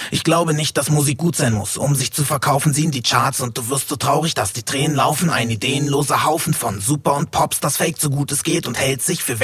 Ich glaube nicht, dass Musik gut sein muss, um sich zu verkaufen, sie in die Charts und du wirst so traurig, dass die Tränen laufen. Ein ideenloser Haufen von Super und Pops, das fake so gut es geht und hält sich für